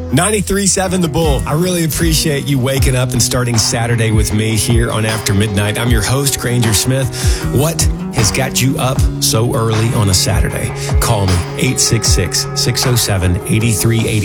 93.7 The Bull. I really appreciate you waking up and starting Saturday with me here on After Midnight. I'm your host, Granger Smith. What has got you up so early on a Saturday? Call me, 866-607-8380.